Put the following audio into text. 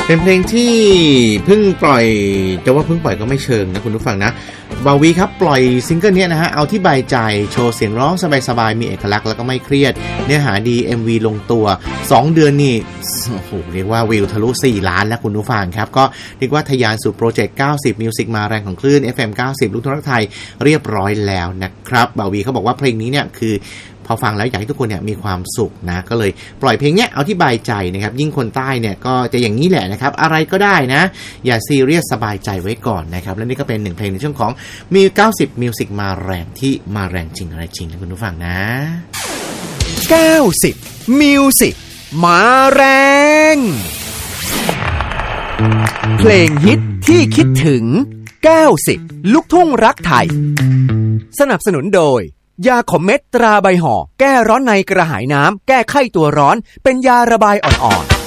เป็นเพลงที่เพิ่งปล่อยจะว่าเพิ่งปล่อยก็ไม่เชิงนะคุณผู้ฟังนะบาวีครับปล่อยซิงเกิลนี้นะฮะเอาที่ใบใจโชว์เสียงร้องสบายๆมีเอกลักษณ์แล้วก็ไม่เครียดเนื้อหาดี MV ลงตัว2เดือนนี่โอ้โหเรียกว่าวิวทะลุ4ล้านแล้วคุณผู้ฟังครับก็เรียกว่าทะยานสู่โปรเจกต์90 Music มาแรงของคลื่น FM 90ลูกทุ่งรักไทยเรียบร้อยแล้วนะครับบาวีเขาบอกว่าเพลงนี้เนี่ยคือพอฟังแล้วอยากให้ทุกคนเนี่ยมีความสุขนะก็เลยปล่อยเพลงเนี้ยเอาที่บายใจนะครับยิ่งคนใต้เนี่ยก็จะอย่างนี้แหละนะครับอะไรก็ได้นะอย่าซีเรียสสบายใจไว้ก่อนนะครับและนี่ก็เป็นหนึ่งเพลงในช่วงของมี90 Music มาแรงที่มาแรงจริงอะไรจริงนะคุณผู้ฟังนะ 90 Music มาแรงเพลงฮิตที่คิดถึง90ลูกทุ่งรักไทยสนับสนุนโดยยาขมเม็ดตราใบห่อแก้ร้อนในกระหายน้ำแก้ไข้ตัวร้อนเป็นยาระบายอ่อนๆ